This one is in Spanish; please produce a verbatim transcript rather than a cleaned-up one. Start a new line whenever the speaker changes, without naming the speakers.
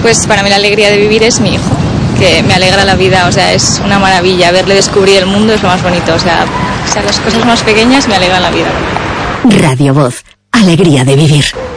Pues para mí la alegría de vivir es mi hijo, que me alegra la vida, o sea, es una maravilla. Verle descubrir el mundo es lo más bonito, o sea, o sea las cosas más pequeñas me alegran la vida.
Radio Voz, alegría de vivir.